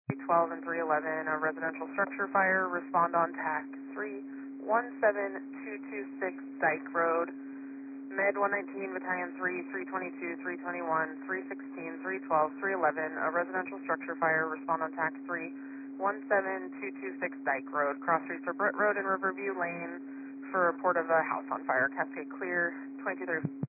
312 and 311, a residential structure fire. Respond on TAC 317226 Dyke Road. Med 119, Battalion 3, 322, 321, 316, 312, 311, a residential structure fire. Respond on TAC 317226 Dyke Road. Cross streets are Britt Road and Riverview Lane for report of a house on fire. Cascade clear, 2230.